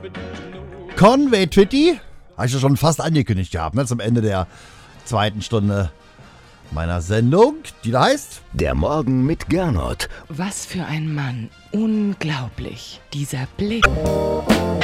Conway Twitty, habe ich ja schon fast angekündigt gehabt, ne? Zum Ende der 2. Stunde meiner Sendung, die da heißt Der Morgen mit Gernot. Was für ein Mann. Unglaublich. Dieser Blick.